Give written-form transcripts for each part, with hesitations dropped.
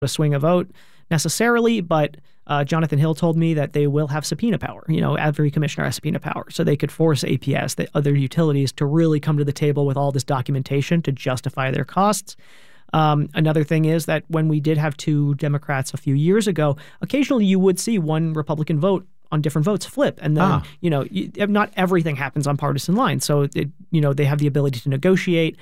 to swing a vote necessarily, but Jonathan Hill told me that they will have subpoena power. Every commissioner has subpoena power. So they could force APS, the other utilities, to really come to the table with all this documentation to justify their costs. Another thing is that when we did have two Democrats a few years ago, occasionally you would see one Republican vote on different votes flip. And then, not everything happens on partisan lines. So, they have the ability to negotiate,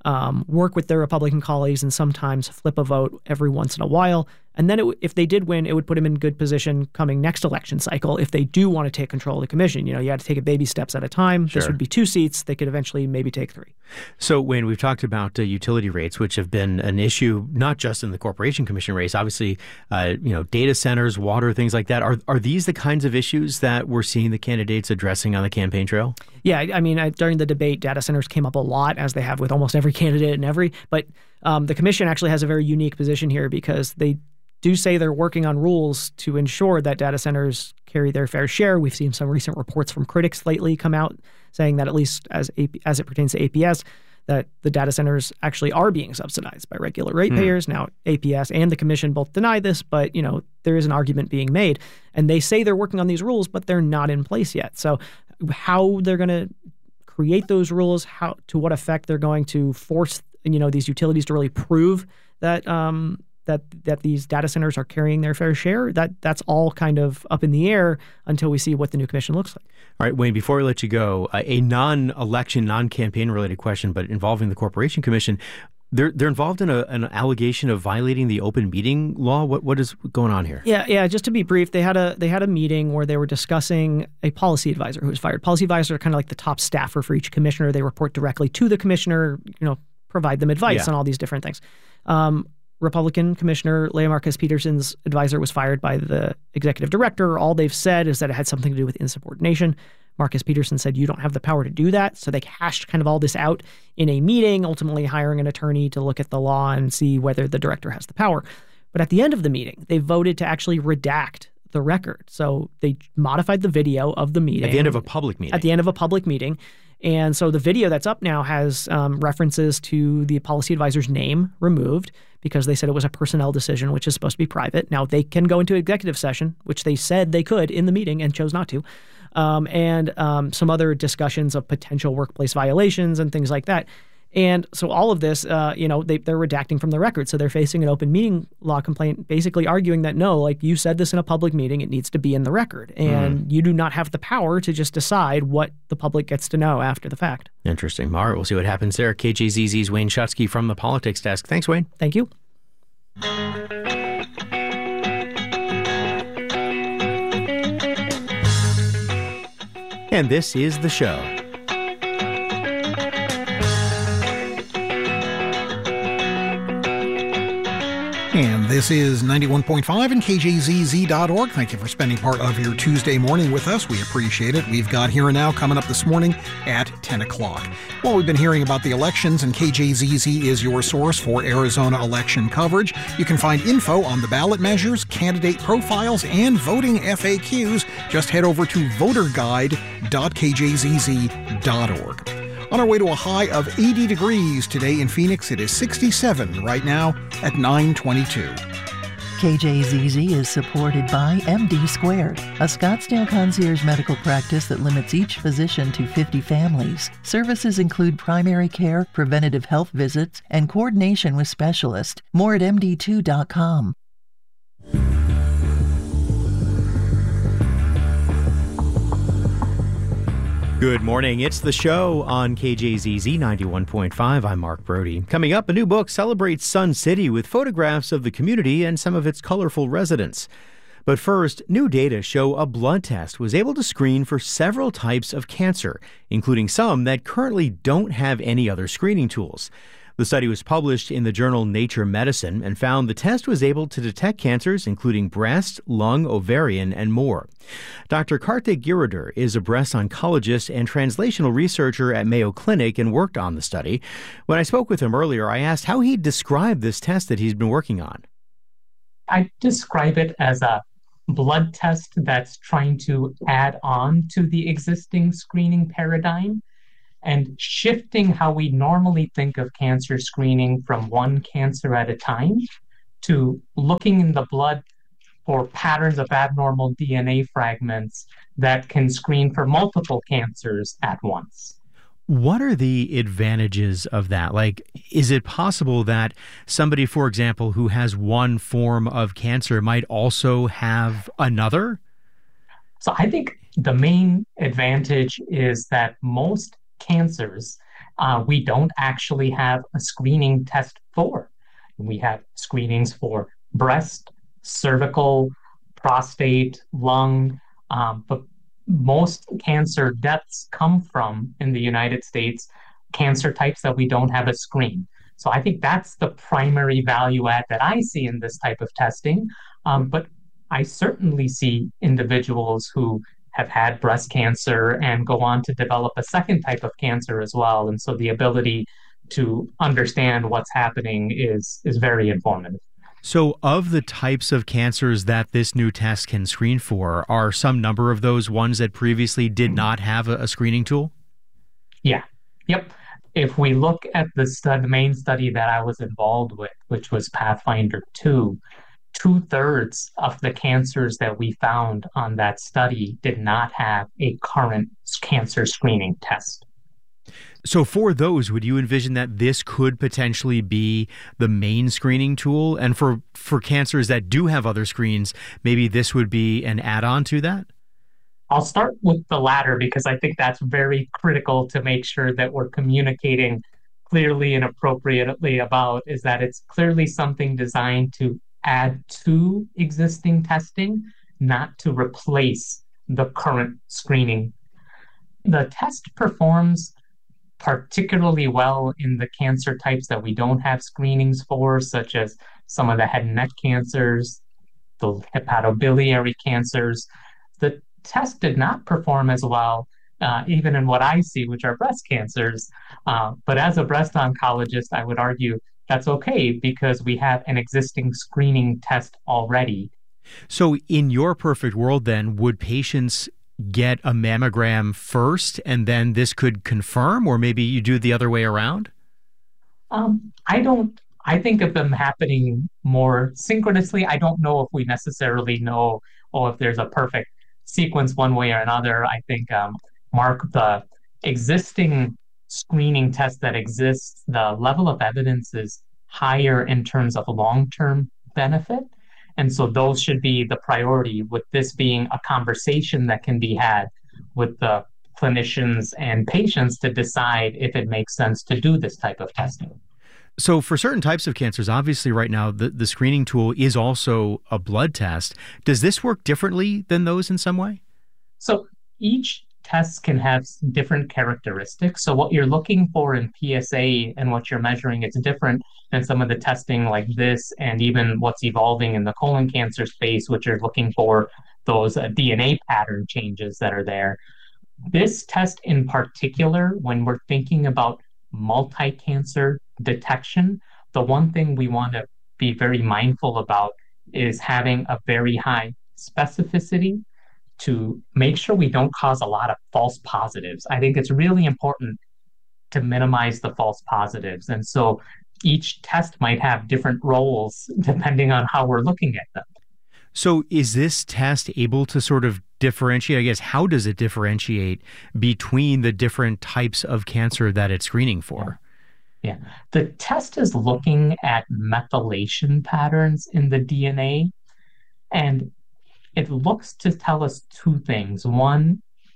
work with their Republican colleagues, and sometimes flip a vote every once in a while. And then if they did win, it would put them in good position coming next election cycle. If they do want to take control of the commission, you had to take it baby steps at a time. Sure. This would be 2 seats. They could eventually maybe take 3. So, Wayne, we've talked about utility rates, which have been an issue, not just in the Corporation Commission race, obviously, data centers, water, things like that. Are these the kinds of issues that we're seeing the candidates addressing on the campaign trail? Yeah, I mean, during the debate, data centers came up a lot, as they have with almost every candidate but the commission actually has a very unique position here because they do say they're working on rules to ensure that data centers carry their fair share. We've seen some recent reports from critics lately come out saying that, at least as it pertains to APS, that the data centers actually are being subsidized by regular ratepayers. Now, APS and the commission both deny this, but, there is an argument being made. And they say they're working on these rules, but they're not in place yet. So how they're going to create those rules, to what effect they're going to force, these utilities to really prove that that these data centers are carrying their fair share, that's all kind of up in the air until we see what the new commission looks like. All right, Wayne, before we let you go, a non-election, non-campaign related question, but involving the Corporation Commission. They're involved in an allegation of violating the open meeting law. What is going on here? Yeah. Just to be brief, they had a meeting where they were discussing a policy advisor who was fired. Policy advisors are kind of like the top staffer for each commissioner. They report directly to the commissioner, provide them advice on all these different things. Republican Commissioner Leah Marquez Peterson's advisor was fired by the executive director. All they've said is that it had something to do with insubordination. Marquez Peterson said, you don't have the power to do that. So they hashed kind of all this out in a meeting, ultimately hiring an attorney to look at the law and see whether the director has the power. But at the end of the meeting, they voted to actually redact the record. So they modified the video of the meeting. At the end of a public meeting. At the end of a public meeting. And so the video that's up now has references to the policy advisor's name removed because they said it was a personnel decision, which is supposed to be private. Now, they can go into executive session, which they said they could in the meeting and chose not to, and some other discussions of potential workplace violations and things like that. And so all of this, they're redacting from the record. So they're facing an open meeting law complaint, basically arguing that, no, like you said this in a public meeting, it needs to be in the record. And you do not have the power to just decide what the public gets to know after the fact. Interesting. All right, we'll see what happens there. KJZZ's Wayne Schutsky from the Politics Desk. Thanks, Wayne. Thank you. And this is the show. And this is 91.5 and KJZZ.org. Thank you for spending part of your Tuesday morning with us. We appreciate it. We've got Here and Now coming up this morning at 10 o'clock. Well, we've been hearing about the elections, and KJZZ is your source for Arizona election coverage. You can find info on the ballot measures, candidate profiles, and voting FAQs. Just head over to voterguide.kjzz.org. On our way to a high of 80 degrees today in Phoenix, it is 67 right now at 9:22. KJZZ is supported by MD Squared, a Scottsdale concierge medical practice that limits each physician to 50 families. Services include primary care, preventative health visits, and coordination with specialists. More at md2.com. Good morning. It's the show on KJZZ 91.5. I'm Mark Brody. Coming up, a new book celebrates Sun City with photographs of the community and some of its colorful residents. But first, new data show a blood test was able to screen for several types of cancer, including some that currently don't have any other screening tools. The study was published in the journal Nature Medicine and found the test was able to detect cancers including breast, lung, ovarian, and more. Dr. Karthik Giridhar is a breast oncologist and translational researcher at Mayo Clinic and worked on the study. When I spoke with him earlier, I asked how he described this test that he's been working on. I describe it as a blood test that's trying to add on to the existing screening paradigm and shifting how we normally think of cancer screening from one cancer at a time to looking in the blood for patterns of abnormal DNA fragments that can screen for multiple cancers at once. What are the advantages of that? Like, is it possible that somebody, for example, who has one form of cancer might also have another? So I think the main advantage is that most cancers we don't actually have a screening test for. We have screenings for breast, cervical, prostate, lung, but most cancer deaths come from, in the United States, cancer types that we don't have a screen. So I think that's the primary value add that I see in this type of testing. But I certainly see individuals who have had breast cancer and go on to develop a second type of cancer as well. And so the ability to understand what's happening is very informative. So, of the types of cancers that this new test can screen for, are some number of those ones that previously did not have a screening tool? Yeah. Yep. If we look at the main study that I was involved with, which was Pathfinder 2, 2/3 of the cancers that we found on that study did not have a current cancer screening test. So for those, would you envision that this could potentially be the main screening tool? And for cancers that do have other screens, maybe this would be an add-on to that? I'll start with the latter because I think that's very critical to make sure that we're communicating clearly and appropriately about, is that it's clearly something designed to add to existing testing, not to replace the current screening. The test performs particularly well in the cancer types that we don't have screenings for, such as some of the head and neck cancers, the hepatobiliary cancers. The test did not perform as well, even in what I see, which are breast cancers. But as a breast oncologist, I would argue that's okay because we have an existing screening test already. So in your perfect world, then, would patients get a mammogram first and then this could confirm, or maybe you do the other way around? I think of them happening more synchronously. I don't know if we necessarily know, if there's a perfect sequence one way or another. I think, Mark, the existing screening test that exists, the level of evidence is higher in terms of long-term benefit. And so those should be the priority, with this being a conversation that can be had with the clinicians and patients to decide if it makes sense to do this type of testing. So for certain types of cancers, obviously right now, the screening tool is also a blood test. Does this work differently than those in some way? So each test can have different characteristics. So what you're looking for in PSA and what you're measuring is different than some of the testing like this, and even what's evolving in the colon cancer space, which are looking for those DNA pattern changes that are there. This test in particular, when we're thinking about multi-cancer detection, the one thing we want to be very mindful about is having a very high specificity to make sure we don't cause a lot of false positives. I think it's really important to minimize the false positives. And so each test might have different roles depending on how we're looking at them. So is this test able to sort of differentiate, I guess, how does it differentiate between the different types of cancer that it's screening for? Yeah. The test is looking at methylation patterns in the DNA, and it looks to tell us two things. One,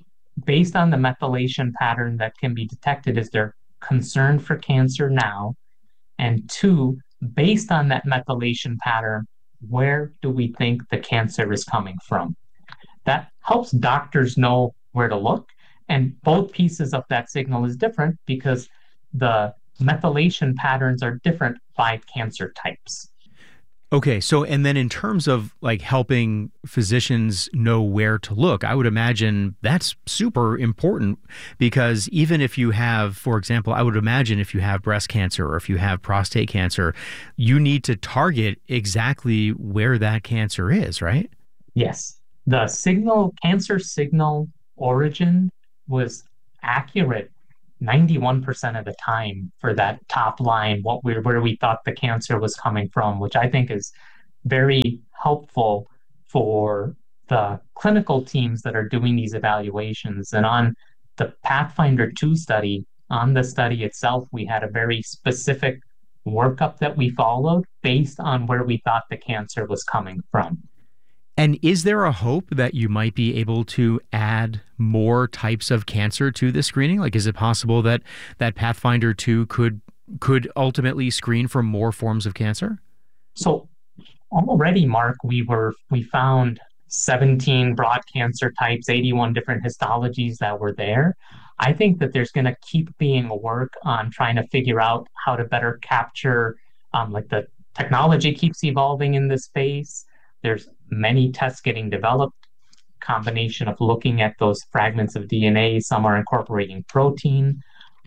based on the methylation pattern that can be detected, is there concern for cancer now? And two, based on that methylation pattern, where do we think the cancer is coming from? That helps doctors know where to look. And both pieces of that signal is different because the methylation patterns are different by cancer types. Okay, so and then in terms of like helping physicians know where to look, I would imagine that's super important because even if you have, for example, I would imagine if you have breast cancer or if you have prostate cancer, you need to target exactly where that cancer is, right? Yes. The cancer signal origin was accurate 91% of the time for that top line, where we thought the cancer was coming from, which I think is very helpful for the clinical teams that are doing these evaluations. And on the Pathfinder 2 study, on the study itself, we had a very specific workup that we followed based on where we thought the cancer was coming from. And is there a hope that you might be able to add more types of cancer to the screening? Like, is it possible that Pathfinder 2 could ultimately screen for more forms of cancer? So already, Mark, we found 17 broad cancer types, 81 different histologies that were there. I think that there's going to keep being work on trying to figure out how to better capture, like the technology keeps evolving in this space. There's many tests getting developed, combination of looking at those fragments of DNA. Some are incorporating protein.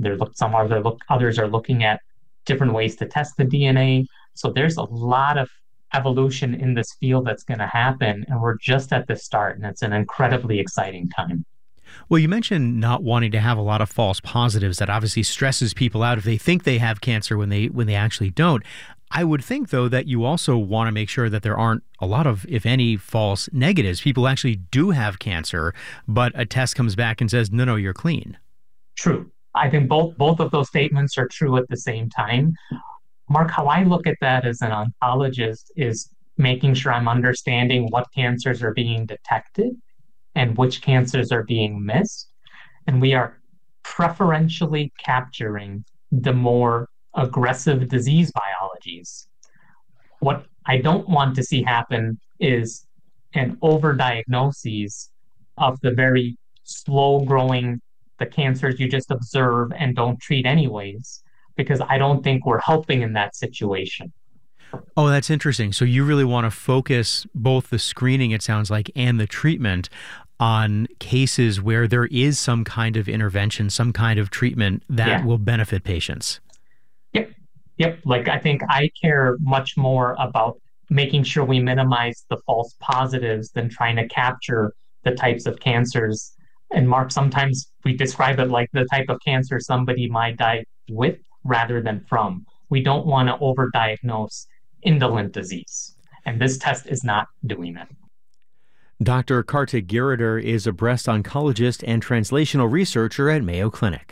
Others are looking at different ways to test the DNA. So there's a lot of evolution in this field that's going to happen, and we're just at the start, and it's an incredibly exciting time. Well, you mentioned not wanting to have a lot of false positives. That obviously stresses people out if they think they have cancer when they actually don't. I would think, though, that you also want to make sure that there aren't a lot of, if any, false negatives. People actually do have cancer, but a test comes back and says, no, you're clean. True. I think both of those statements are true at the same time. Mark, how I look at that as an oncologist is making sure I'm understanding what cancers are being detected and which cancers are being missed. And we are preferentially capturing the more aggressive disease biologies. What I don't want to see happen is an overdiagnosis of the very slow-growing, the cancers you just observe and don't treat anyways, because I don't think we're helping in that situation. Oh, that's interesting. So you really want to focus both the screening, it sounds like, and the treatment on cases where there is some kind of intervention, some kind of treatment that will benefit patients. Yep. Like, I think I care much more about making sure we minimize the false positives than trying to capture the types of cancers. And Mark, sometimes we describe it like the type of cancer somebody might die with rather than from. We don't want to overdiagnose indolent disease. And this test is not doing it. Dr. Kartik Giridhar is a breast oncologist and translational researcher at Mayo Clinic.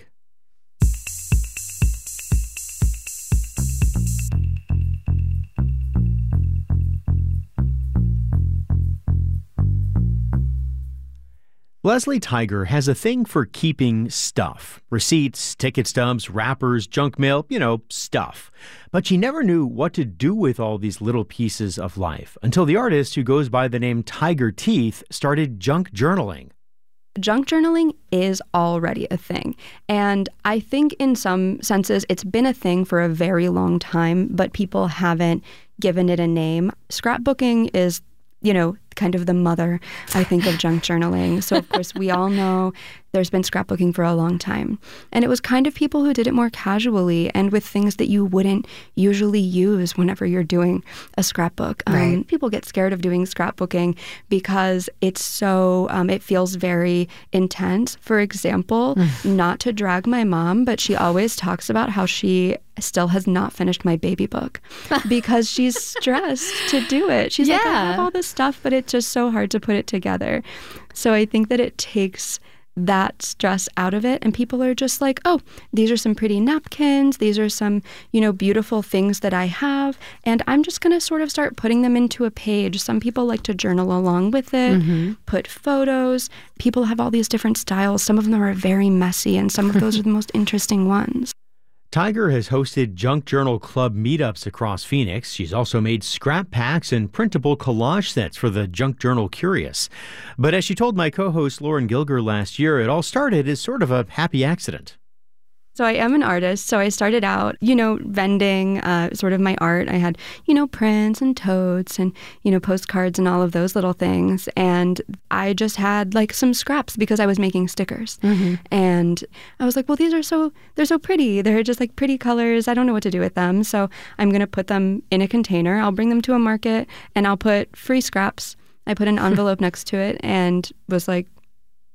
Leslie Tiger has a thing for keeping stuff. Receipts, ticket stubs, wrappers, junk mail, stuff. But she never knew what to do with all these little pieces of life until the artist, who goes by the name Tiger Teeth, started junk journaling. Junk journaling is already a thing. And I think in some senses it's been a thing for a very long time, but people haven't given it a name. Scrapbooking is, kind of the mother, I think, of junk journaling. So, of course, we all know there's been scrapbooking for a long time. And it was kind of people who did it more casually and with things that you wouldn't usually use whenever you're doing a scrapbook. Right. People get scared of doing scrapbooking because it's so, it feels very intense. For example, not to drag my mom, but she always talks about how she still has not finished my baby book because she's stressed to do it. She's like, I have all this stuff, but it's just so hard to put it together. So I think that it takes that stress out of it, and people are just like, oh, these are some pretty napkins, these are some, beautiful things that I have, and I'm just going to sort of start putting them into a page. Some people like to journal along with it, put photos. People have all these different styles. Some of them are very messy, and some of those are the most interesting ones. Tiger has hosted Junk Journal Club meetups across Phoenix. She's also made scrap packs and printable collage sets for the junk journal curious. But as she told my co-host Lauren Gilger last year, it all started as sort of a happy accident. So I am an artist. So I started out, vending sort of my art. I had, prints and totes and, postcards and all of those little things. And I just had like some scraps because I was making stickers. And I was like, well, they're so pretty. They're just like pretty colors. I don't know what to do with them. So I'm going to put them in a container. I'll bring them to a market and I'll put free scraps. I put an envelope next to it and was like,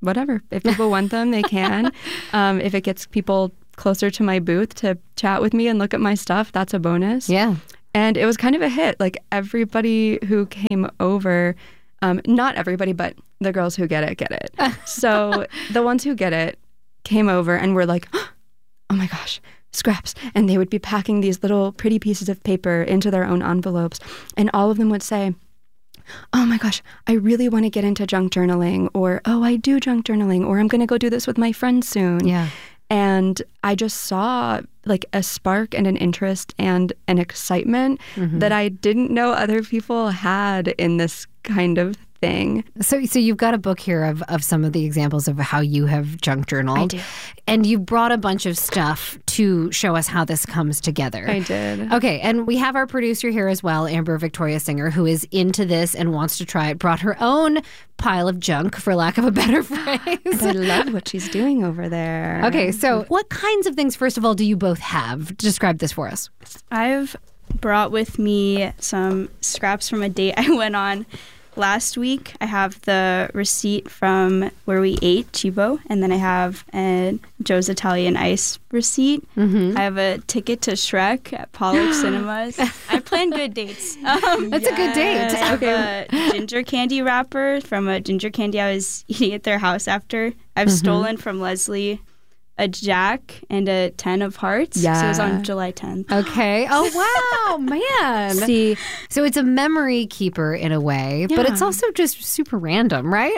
whatever. If people want them, they can. If it gets people closer to my booth to chat with me and look at my stuff, that's a bonus. Yeah. And it was kind of a hit. Like everybody who came over, not everybody, but the girls who get it. So the ones who get it came over and were like, oh my gosh, scraps. And they would be packing these little pretty pieces of paper into their own envelopes. And all of them would say, oh my gosh, I really want to get into junk journaling, or, oh, I do junk journaling, or I'm going to go do this with my friends soon. Yeah. And I just saw like a spark and an interest and an excitement that I didn't know other people had in this kind of thing. So you've got a book here of some of the examples of how you have junk journaled. I do. And you brought a bunch of stuff to show us how this comes together. I did. Okay, and we have our producer here as well, Amber Victoria Singer, who is into this and wants to try it, brought her own pile of junk, for lack of a better phrase. I love what she's doing over there. Okay, so what kinds of things, first of all, do you both have? Describe this for us. I've brought with me some scraps from a date I went on last week. I have the receipt from where we ate, Chibo, and then I have a Joe's Italian Ice receipt. I have a ticket to Shrek at Pollock Cinemas. I plan good dates. That's a good date. I have a ginger candy wrapper from a ginger candy I was eating at their house after. I've stolen from Leslie a Jack and a 10 of hearts. Yeah. So it was on July 10th. Okay. Oh, wow, man. See, So it's a memory keeper in a way, but it's also just super random, right?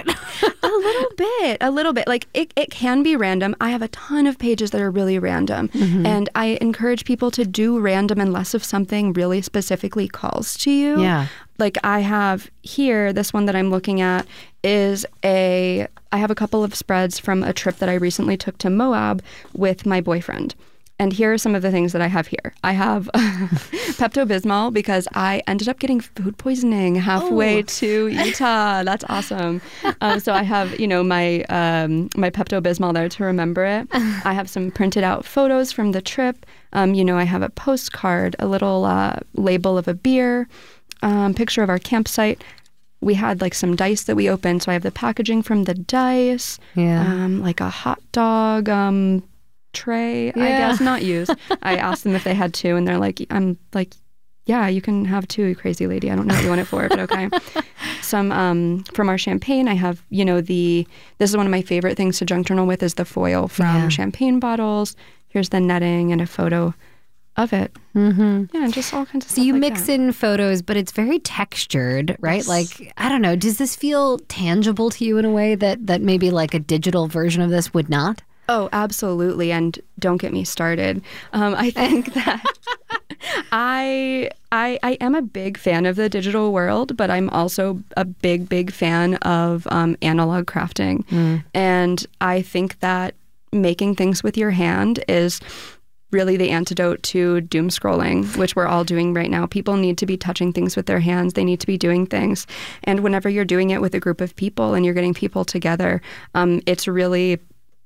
a little bit. Like it can be random. I have a ton of pages that are really random. And I encourage people to do random unless if something really specifically calls to you. Yeah. Like I have here, this one that I'm looking at is I have a couple of spreads from a trip that I recently took to Moab with my boyfriend. And here are some of the things that I have here. I have Pepto-Bismol because I ended up getting food poisoning halfway to Utah. That's awesome. So I have, my Pepto-Bismol there to remember it. I have some printed out photos from the trip. I have a postcard, a little label of a beer, picture of our campsite. We had like some dice that we opened. So I have the packaging from the dice, like a hot dog tray, I guess, not used. I asked them if they had two, and they're like, I'm like, yeah, you can have two, you crazy lady. I don't know what you want it for, but okay. Some from our champagne, I have, this is one of my favorite things to junk journal with is the foil from champagne bottles. Here's the netting and a photo of it. Yeah, and just all kinds of stuff. So you like mix that. in photos, but it's very textured, right? Yes. Like, I don't know, does this feel tangible to you in a way that maybe like a digital version of this would not? Oh, absolutely. And don't get me started. I think that I am a big fan of the digital world, but I'm also a big fan of analog crafting. And I think that making things with your hand is really the antidote to doom scrolling, which we're all doing right now. People need to be touching things with their hands. They need to be doing things. And whenever you're doing it with a group of people and you're getting people together, it's really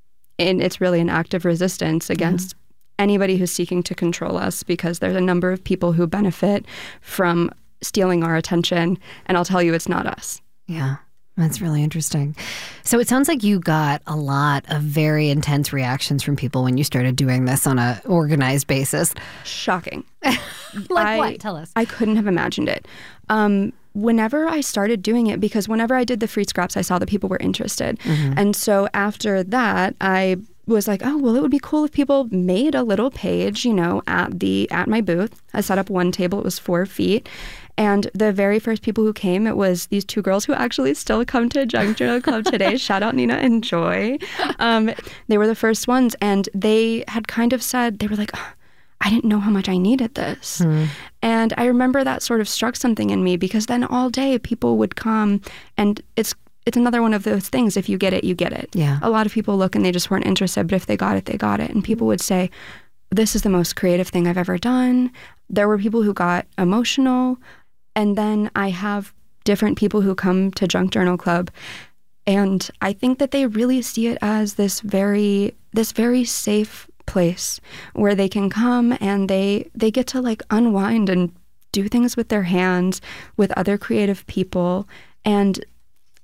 an act of resistance against anybody who's seeking to control us, because there's a number of people who benefit from stealing our attention. And I'll tell you, it's not us. Yeah. That's really interesting. So it sounds like you got a lot of very intense reactions from people when you started doing this on an organized basis. Shocking. What? Tell us. I couldn't have imagined it. Whenever I started doing it, because whenever I did the free scraps, I saw that people were interested. And so after that, I was like, oh, well, it would be cool if people made a little page, at my booth. I set up one table. It was 4 feet. And the very first people who came, it was these 2 girls who actually still come to Junk Journal Club today. Shout out Nina and Joy. They were the first ones. And they had kind of said, they were like, oh, I didn't know how much I needed this. And I remember that sort of struck something in me, because then all day people would come, and it's another one of those things. If you get it, you get it. Yeah. A lot of people look and they just weren't interested, but if they got it, they got it. And people would say, this is the most creative thing I've ever done. There were people who got emotional. And then I have different people who come to Junk Journal Club, and I think that they really see it as this very safe place where they can come and they get to like unwind and do things with their hands with other creative people. And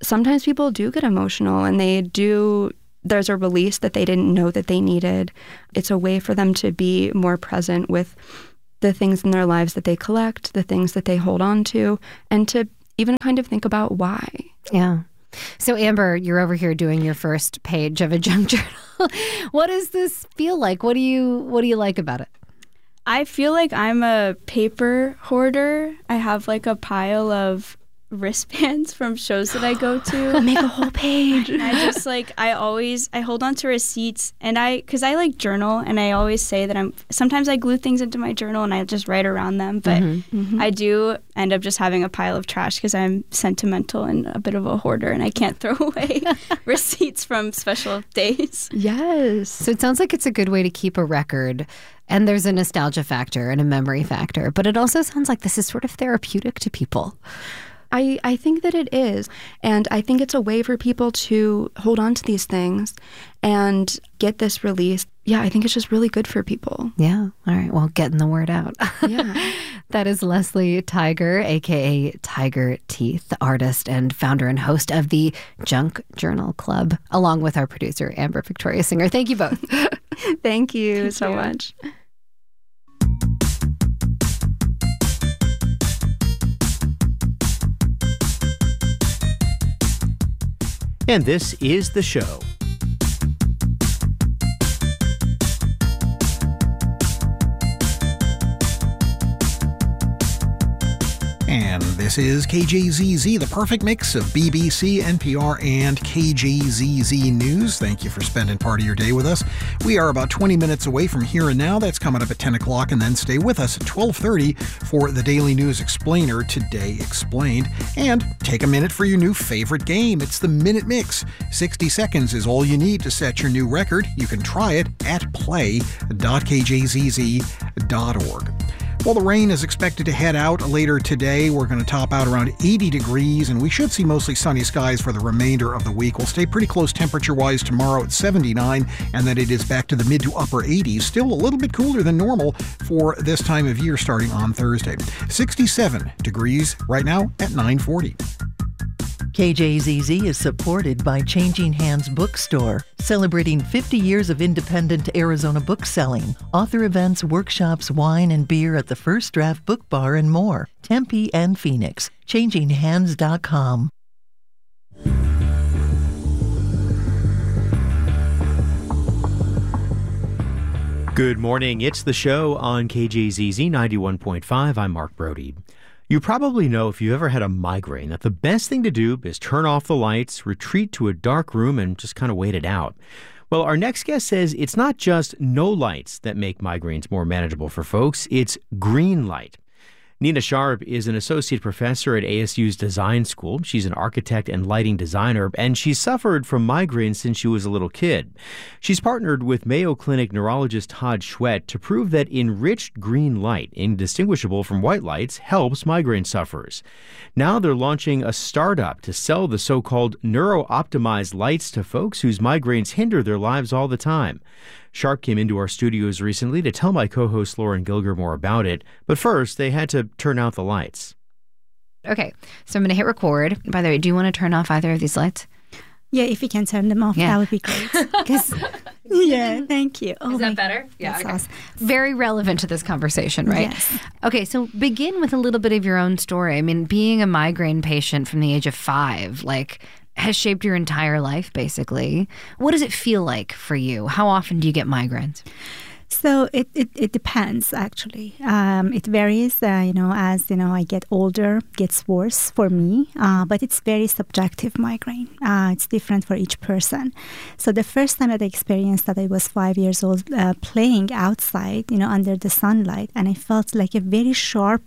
sometimes people do get emotional and there's a release that they didn't know that they needed. It's a way for them to be more present with the things in their lives that they collect, the things that they hold on to, and to even kind of think about why. Yeah. So Amber, you're over here doing your first page of a junk journal. What does this feel like? What do you like about it? I feel like I'm a paper hoarder. I have like a pile of wristbands from shows that I go to. Make a whole page. And I just like, I hold on to receipts, and because I like journal, and I always say that sometimes I glue things into my journal and I just write around them, but I do end up just having a pile of trash because I'm sentimental and a bit of a hoarder, and I can't throw away receipts from special days. Yes. So it sounds like it's a good way to keep a record. And there's a nostalgia factor and a memory factor, but it also sounds like this is sort of therapeutic to people. I think that it is. And I think it's a way for people to hold on to these things and get this release. Yeah, I think it's just really good for people. Yeah. All right. Well, getting the word out. Yeah. That is Leslie Tiger, a.k.a. Tiger Teeth, artist and founder and host of the Junk Journal Club, along with our producer, Amber Victoria Singer. Thank you both. Thank you so much. And this is the show. And this is KJZZ, the perfect mix of BBC, NPR, and KJZZ News. Thank you for spending part of your day with us. We are about 20 minutes away from Here and Now. That's coming up at 10 o'clock, and then stay with us at 12:30 for the Daily News Explainer, Today Explained. And take a minute for your new favorite game. It's the Minute Mix. 60 seconds is all you need to set your new record. You can try it at play.kjzz.org. Well, the rain is expected to head out later today. We're going to top out around 80 degrees, and we should see mostly sunny skies for the remainder of the week. We'll stay pretty close temperature-wise tomorrow at 79, and then it is back to the mid to upper 80s. Still a little bit cooler than normal for this time of year starting on Thursday. 67 degrees right now at 9:40. KJZZ is supported by Changing Hands Bookstore, celebrating 50 years of independent Arizona book selling. Author events, workshops, wine and beer at the First Draft Book Bar, and more. Tempe and Phoenix. ChangingHands.com. Good morning. It's the show on KJZZ 91.5. I'm Mark Brody. You probably know, if you ever had a migraine, that the best thing to do is turn off the lights, retreat to a dark room, and just kind of wait it out. Well, our next guest says it's not just no lights that make migraines more manageable for folks, it's green light. Nina Sharp is an associate professor at ASU's Design School. She's an architect and lighting designer, and she's suffered from migraines since she was a little kid. She's partnered with Mayo Clinic neurologist Todd Schwett to prove that enriched green light, indistinguishable from white lights, helps migraine sufferers. Now they're launching a startup to sell the so-called neuro-optimized lights to folks whose migraines hinder their lives all the time. Sharp came into our studios recently to tell my co-host Lauren Gilger more about it, but first they had to turn out the lights. Okay, so I'm going to hit record. By the way, do you want to turn off either of these lights? Yeah, if you can turn them off, that would be great. Yeah, thank you. Is that better? Yeah, okay. Awesome. Very relevant to this conversation, right? Yes. Okay, so begin with a little bit of your own story. I mean, being a migraine patient from the age of 5, has shaped your entire life, basically. What does it feel like for you? How often do you get migraines? So it depends, actually. It varies, as, I get older, gets worse for me. But it's very subjective migraine. It's different for each person. So the first time that I experienced that, I was 5 years old, playing outside, under the sunlight. And I felt like a very sharp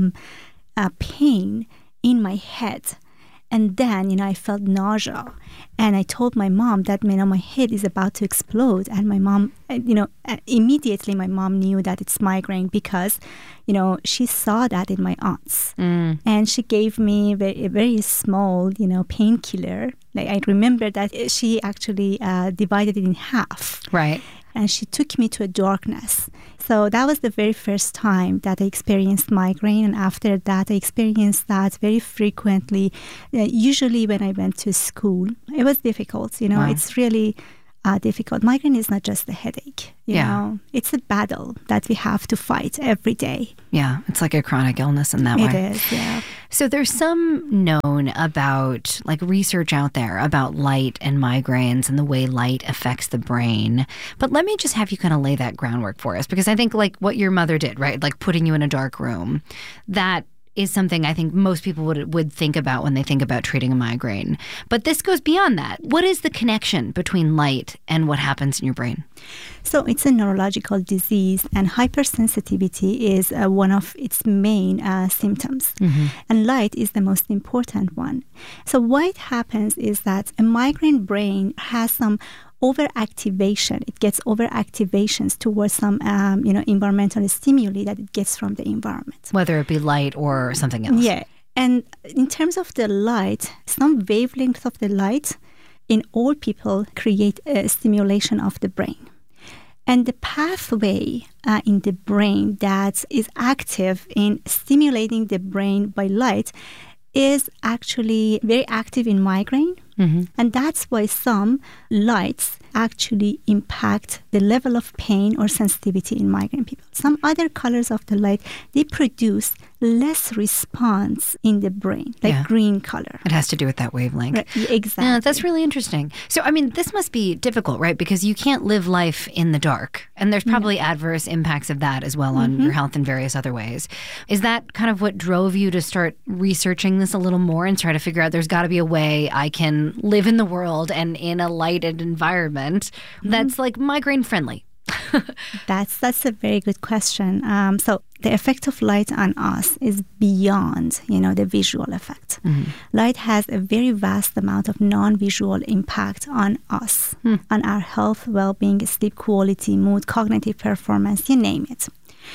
pain in my head. And then, I felt nausea. And I told my mom that, my head is about to explode. And my mom, immediately my mom knew that it's migraine because, she saw that in my aunts. And she gave me a very small, painkiller. I remember that she actually divided it in half. Right. And she took me to a darkness. So that was the very first time that I experienced migraine. And after that, I experienced that very frequently. Usually when I went to school, it was difficult. Wow. It's really difficult. Migraine is not just a headache. You know, it's a battle that we have to fight every day. Yeah, it's like a chronic illness in that way. It is, yeah. So there's some known about, like, research out there about light and migraines and the way light affects the brain. But let me just have you kind of lay that groundwork for us, because I think, like, what your mother did, right? Like putting you in a dark room, that is something I think most people would think about when they think about treating a migraine. But this goes beyond that. What is the connection between light and what happens in your brain? So it's a neurological disease, and hypersensitivity is one of its main symptoms. And light is the most important one. So what happens is that a migraine brain has some overactivation. It gets overactivations towards some environmental stimuli that it gets from the environment. Whether it be light or something else. Yeah. And in terms of the light, some wavelength of the light in all people create a stimulation of the brain. And the pathway in the brain that is active in stimulating the brain by light is actually very active in migraine. And that's why some lights actually impact the level of pain or sensitivity in migraine people. Some other colors of the light, they produce less response in the brain, like green color. It has to do with that wavelength. Right, exactly. Yeah, that's really interesting. So, I mean, this must be difficult, right? Because you can't live life in the dark. And there's probably adverse impacts of that as well on your health in various other ways. Is that kind of what drove you to start researching this a little more and try to figure out there's got to be a way I can live in the world and in a lighted environment that's like migraine friendly? That's a very good question. So the effect of light on us is beyond, the visual effect. Light has a very vast amount of non-visual impact on us, on our health, well-being, sleep quality, mood, cognitive performance, you name it.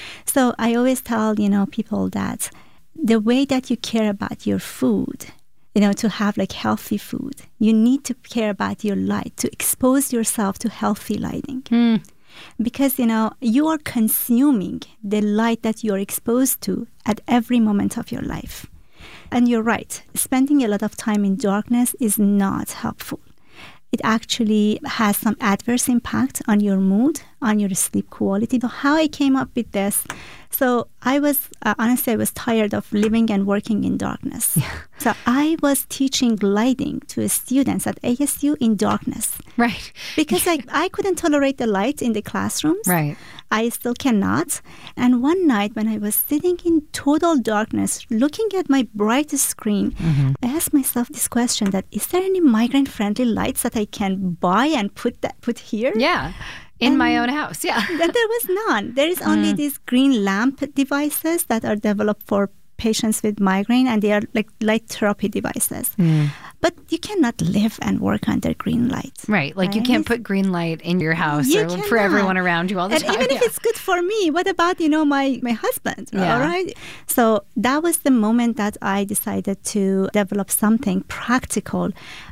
So I always tell, people that the way that you care about your food, to have like healthy food, you need to care about your light, to expose yourself to healthy lighting. Because, you are consuming the light that you're exposed to at every moment of your life. And you're right, spending a lot of time in darkness is not helpful. It actually has some adverse impact on your mood, on your sleep quality. But how I came up with this, so I was, honestly, I was tired of living and working in darkness. So I was teaching lighting to students at ASU in darkness. Right. Because I couldn't tolerate the light in the classrooms. Right. I still cannot. And one night when I was sitting in total darkness, looking at my bright screen, I asked myself this question that, is there any migraine-friendly lights that I can buy and put here? Yeah. In my own house, yeah. There was none. There is only these green lamp devices that are developed for patients with migraine, and they are like light therapy devices. But you cannot live and work under green light. Right. Like you can't put green light in your house or for everyone around you all the time. And even if it's good for me, what about, my husband? All right. So that was the moment that I decided to develop something practical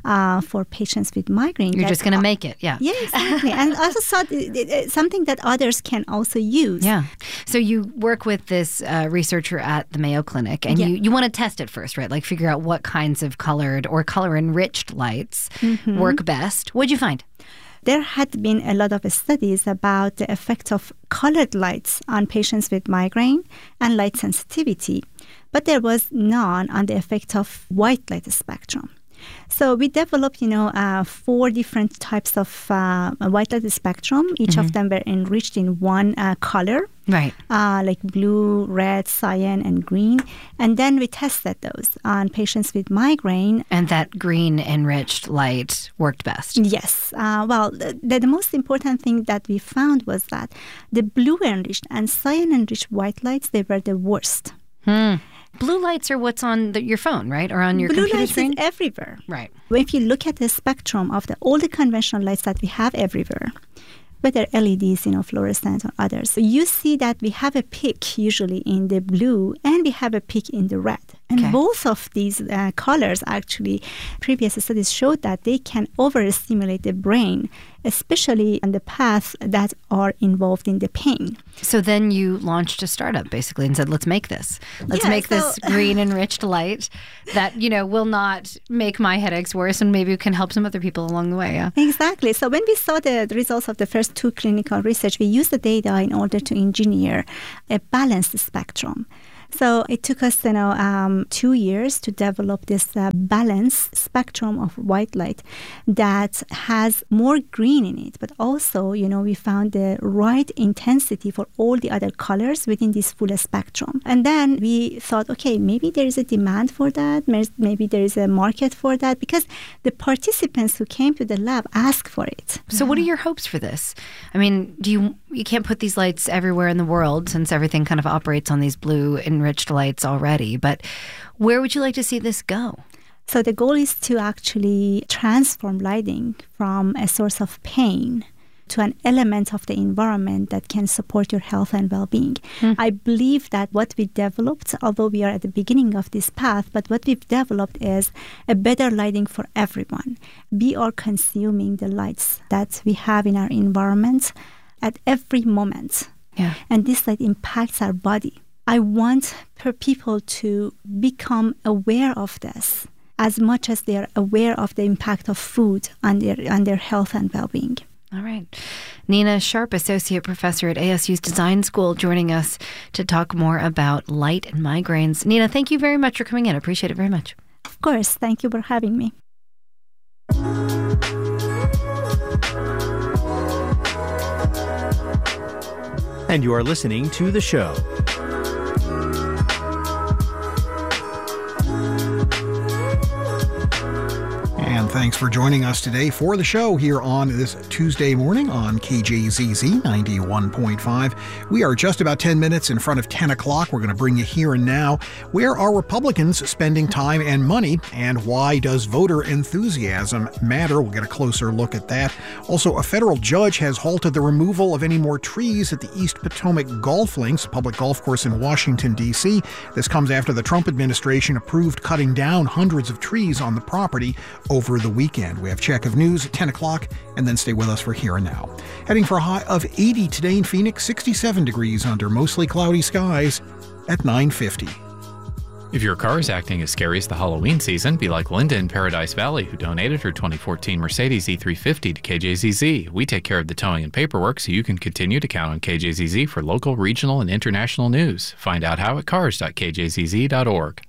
for patients with migraine. You're just going to make it. Yeah. Yeah, exactly. And also something that others can also use. Yeah. So you work with this researcher at the Mayo Clinic, and you want to test it first, right? Like figure out what kinds of colored or color-enriched lights work best. What'd you find? There had been a lot of studies about the effect of colored lights on patients with migraine and light sensitivity, but there was none on the effect of white light spectrum. So we developed, 4 different types of white light spectrum. Each of them were enriched in one color, right? Like blue, red, cyan, and green. And then we tested those on patients with migraine. And that green enriched light worked best. Yes. Well, the most important thing that we found was that the blue enriched and cyan enriched white lights, they were the worst. Blue lights are what's on your phone, right? Or on your computer screen? Blue lights is everywhere. Right. If you look at the spectrum of all the conventional lights that we have everywhere, whether LEDs, fluorescent or others, you see that we have a peak usually in the blue and we have a peak in the red. And both of these colors, actually, previous studies showed that they can overstimulate the brain, especially on the paths that are involved in the pain. So then you launched a startup, basically, and said, let's make this. Let's make this green enriched light that, will not make my headaches worse and maybe can help some other people along the way. Yeah. Exactly. So when we saw the results of the first 2 clinical research, we used the data in order to engineer a balanced spectrum. So it took us, 2 years to develop this balanced spectrum of white light that has more green in it, but also, we found the right intensity for all the other colors within this full spectrum. And then we thought, okay, maybe there is a demand for that, maybe there is a market for that, because the participants who came to the lab asked for it. So what are your hopes for this? I mean, you can't put these lights everywhere in the world since everything kind of operates on these blue enriched lights already, but where would you like to see this go? So the goal is to actually transform lighting from a source of pain to an element of the environment that can support your health and well-being. I believe that what we developed, although we are at the beginning of this path, but what we've developed is a better lighting for everyone. We are consuming the lights that we have in our environment at every moment. Yeah. And this light impacts our body. I want people to become aware of this as much as they are aware of the impact of food on their health and well-being. All right. Nina Sharp, Associate Professor at ASU's Design School, joining us to talk more about light and migraines. Nina, thank you very much for coming in. I appreciate it very much. Of course. Thank you for having me. And you are listening to The Show. And thanks for joining us today for the show here on this Tuesday morning on KJZZ 91.5. We are just about 10 minutes in front of 10 o'clock. We're going to bring you here and now. Where are Republicans spending time and money, and why does voter enthusiasm matter? We'll get a closer look at that. Also, a federal judge has halted the removal of any more trees at the East Potomac Golf Links, a public golf course in Washington, D.C. This comes after the Trump administration approved cutting down hundreds of trees on the property over the weekend. We have check of news at 10 o'clock, and then stay with us for Here and Now. Heading for a high of 80 today in Phoenix, 67 degrees under mostly cloudy skies at 9:50. If your car is acting as scary as the Halloween season, be like Linda in Paradise Valley, who donated her 2014 Mercedes E350 to KJZZ. We take care of the towing and paperwork so you can continue to count on KJZZ for local, regional, and international news. Find out how at cars.kjzz.org.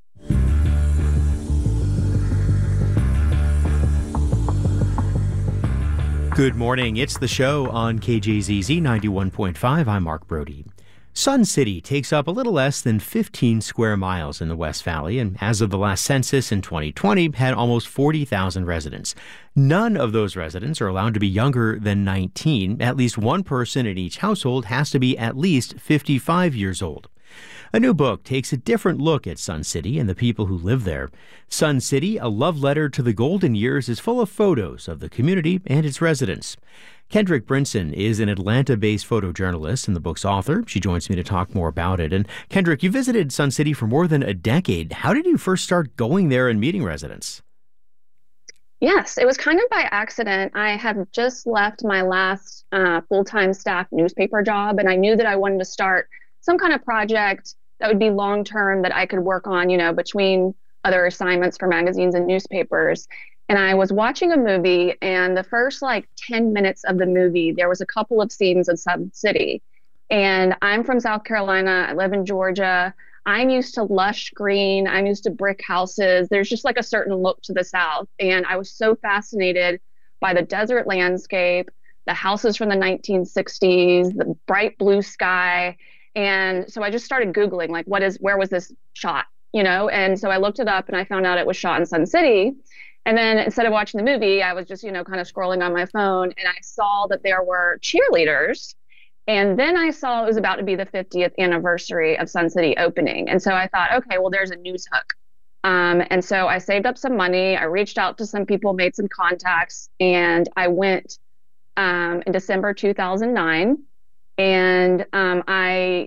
Good morning. It's The Show on KJZZ 91.5. I'm Mark Brody. Sun City takes up a little less than 15 square miles in the West Valley, and as of the last census in 2020, had almost 40,000 residents. None of those residents are allowed to be younger than 19. At least one person in each household has to be at least 55 years old. A new book takes a different look at Sun City and the people who live there. Sun City, A Love Letter to the Golden Years, is full of photos of the community and its residents. Kendrick Brinson is an Atlanta-based photojournalist and the book's author. She joins me to talk more about it. And Kendrick, you visited Sun City for more than a decade. How did you first start going there and meeting residents? Yes, it was kind of by accident. I had just left my last full-time staff newspaper job, and I knew that I wanted to start some kind of project that would be long-term that I could work on, between other assignments for magazines and newspapers. And I was watching a movie, and the first 10 minutes of the movie, there was a couple of scenes in Sun City. And I'm from South Carolina. I live in Georgia. I'm used to lush green. I'm used to brick houses. There's just a certain look to the South. And I was so fascinated by the desert landscape, the houses from the 1960s, the bright blue sky. And so I just started Googling, where was this shot, And so I looked it up and I found out it was shot in Sun City. And then instead of watching the movie, I was just, kind of scrolling on my phone, and I saw that there were cheerleaders. And then I saw it was about to be the 50th anniversary of Sun City opening. And so I thought, okay, well, there's a news hook. And so I saved up some money. I reached out to some people, made some contacts, and I went in December 2009. And I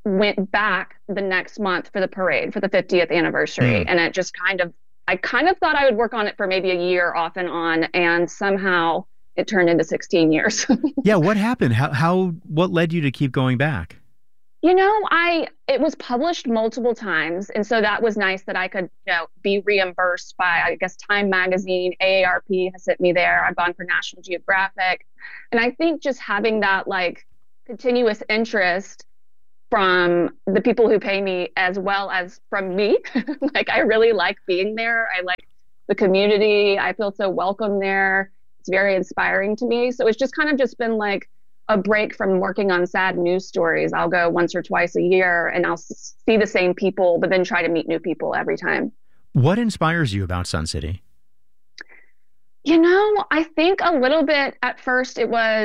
went back the next month for the parade for the 50th anniversary. And it just I kind of thought I would work on it for maybe a year off and on, and somehow it turned into 16 years. Yeah, what happened? What led you to keep going back? It was published multiple times, and so that was nice that I could, be reimbursed by, I guess, Time Magazine. AARP has sent me there. I've gone for National Geographic, and I think just having that like continuous interest from the people who pay me as well as from me. Like, I really like being there. I like the community. I feel so welcome there. It's very inspiring to me. So it's just kind of just been like a break from working on sad news stories. I'll go once or twice a year and I'll see the same people, but then try to meet new people every time. What inspires you about Sun City? I think a little bit at first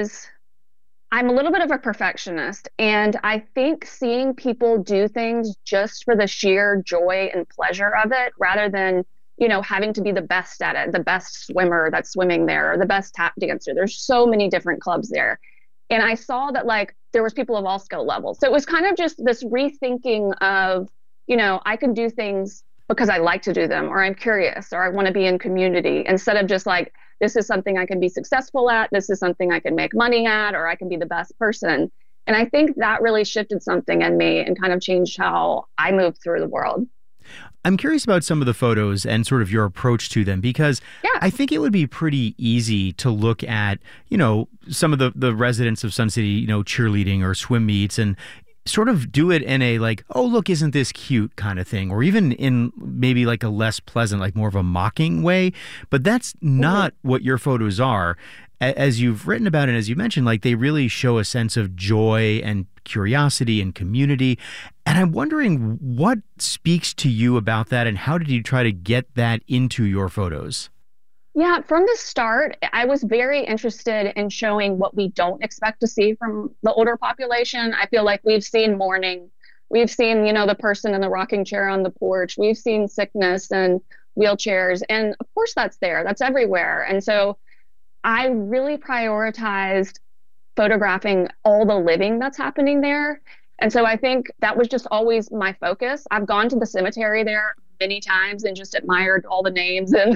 I'm a little bit of a perfectionist, and I think seeing people do things just for the sheer joy and pleasure of it, rather than, having to be the best at it, the best swimmer that's swimming there, or the best tap dancer. There's so many different clubs there. And I saw that like there was people of all skill levels. So it was kind of just this rethinking of, I can do things because I like to do them, or I'm curious, or I want to be in community, instead of just like, this is something I can be successful at, this is something I can make money at, or I can be the best person. And I think that really shifted something in me and kind of changed how I moved through the world. I'm curious about some of the photos and sort of your approach to them, because I think it would be pretty easy to look at, some of the residents of Sun City, cheerleading or swim meets, and sort of do it in a like, oh, look, isn't this cute kind of thing, or even in maybe like a less pleasant, like more of a mocking way. But that's not what your photos are. As you've written about it, as you mentioned, like they really show a sense of joy and curiosity and community. And I'm wondering what speaks to you about that, and how did you try to get that into your photos? Yeah, from the start, I was very interested in showing what we don't expect to see from the older population. I feel like we've seen mourning. We've seen, the person in the rocking chair on the porch. We've seen sickness and wheelchairs. And of course that's there. That's everywhere. And so I really prioritized photographing all the living that's happening there. And so I think that was just always my focus. I've gone to the cemetery there many times and just admired all the names. And,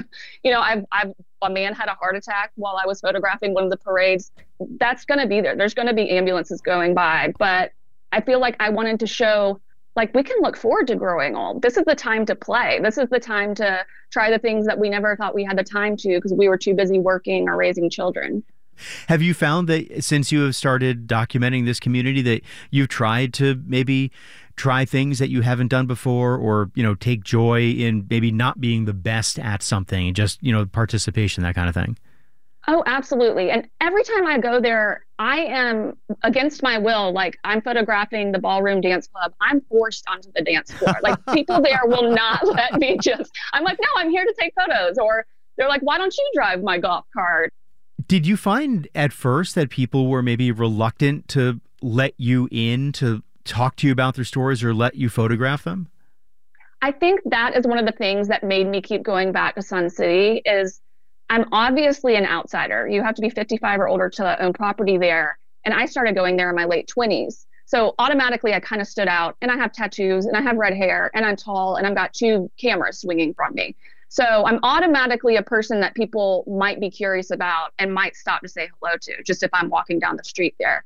a man had a heart attack while I was photographing one of the parades. That's going to be there. There's going to be ambulances going by. But I feel like I wanted to show, like, we can look forward to growing old. This is the time to play. This is the time to try the things that we never thought we had the time to because we were too busy working or raising children. Have you found that since you have started documenting this community that you've tried to maybe try things that you haven't done before, or, take joy in maybe not being the best at something, just, participation, that kind of thing? Oh, absolutely. And every time I go there, I am against my will. Like, I'm photographing the ballroom dance club. I'm forced onto the dance floor. Like, people there will not let me I'm like, no, I'm here to take photos. Or they're like, why don't you drive my golf cart? Did you find at first that people were maybe reluctant to let you in to talk to you about their stories or let you photograph them? I think that is one of the things that made me keep going back to Sun City. Is I'm obviously an outsider. You have to be 55 or older to own property there. And I started going there in my late 20s. So automatically I kind of stood out, and I have tattoos and I have red hair and I'm tall and I've got 2 cameras swinging from me. So I'm automatically a person that people might be curious about and might stop to say hello to, just if I'm walking down the street there.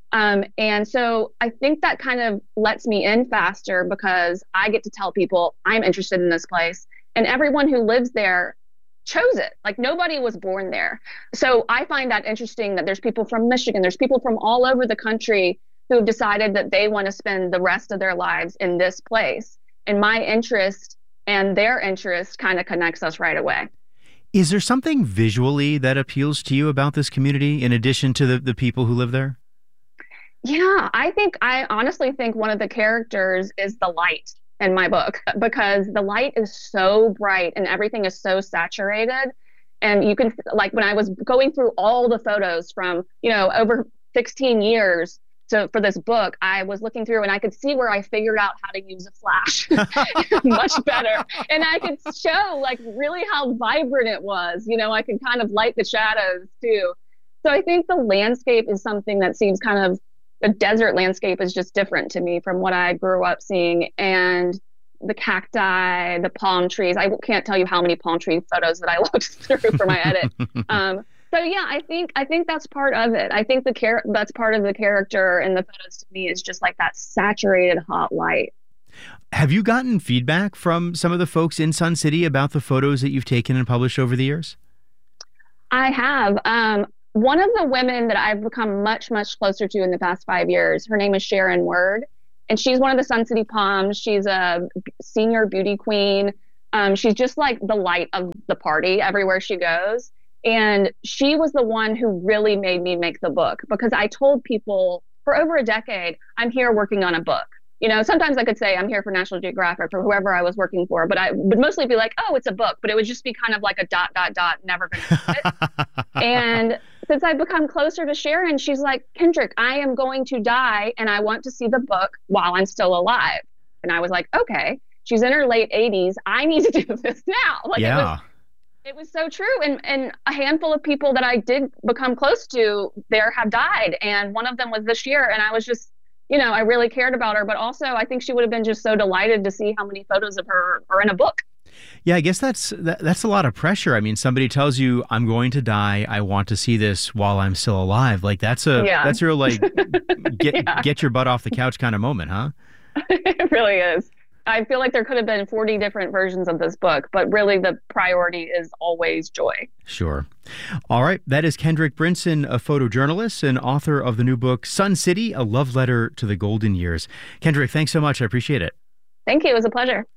And so I think that kind of lets me in faster because I get to tell people I'm interested in this place, and everyone who lives there chose it. Like, nobody was born there. So I find that interesting that there's people from Michigan, there's people from all over the country who've decided that they want to spend the rest of their lives in this place. And my interest and their interest kind of connects us right away. Is there something visually that appeals to you about this community in addition to the people who live there? Yeah, I honestly think one of the characters is the light in my book, because the light is so bright and everything is so saturated. And you can, like, when I was going through all the photos from, over 16 years for this book, I was looking through and I could see where I figured out how to use a flash much better. And I could show, like, really how vibrant it was. I could kind of light the shadows too. So I think the landscape is something that seems kind of the desert landscape is just different to me from what I grew up seeing. And the cacti, the palm trees. I can't tell you how many palm tree photos that I looked through for my edit. So yeah, I think that's part of it. I think that's part of the character in the photos to me is just like that saturated hot light. Have you gotten feedback from some of the folks in Sun City about the photos that you've taken and published over the years? I have. One of the women that I've become much, much closer to in the past 5 years, her name is Sharon Word. And she's one of the Sun City Poms. She's a senior beauty queen. She's just like the light of the party everywhere she goes. And she was the one who really made me make the book, because I told people for over a decade, I'm here working on a book. You know, sometimes I could say I'm here for National Geographic or whoever I was working for, but I would mostly be like, oh, it's a book. But it would just be kind of like a ... never going to do it. And since I've become closer to Sharon, she's like, Kendrick, I am going to die and I want to see the book while I'm still alive. And I was like, okay, she's in her late 80s. I need to do this now. Like, yeah. It was so true. And a handful of people that I did become close to there have died. And one of them was this year. And I was just, you know, I really cared about her. But also, I think she would have been just so delighted to see how many photos of her are in a book. Yeah, I guess that's a lot of pressure. I mean, somebody tells you, I'm going to die. I want to see this while I'm still alive. Like, that's a real, like, get your butt off the couch kind of moment, huh? It really is. I feel like there could have been 40 different versions of this book, but really the priority is always joy. Sure. All right. That is Kendrick Brinson, a photojournalist and author of the new book, Sun City, A Love Letter to the Golden Years. Kendrick, thanks so much. I appreciate it. Thank you. It was a pleasure.